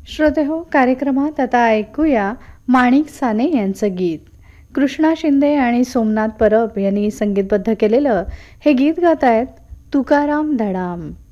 श्रोतेहो, कार्यक्रमात आता ऐकूया माणिक साने यांचं गीत. कृष्णा शिंदे आणि सोमनाथ परब यांनी संगीतबद्ध केलेलं हे गीत गात आहेत तुकाराम धडाम.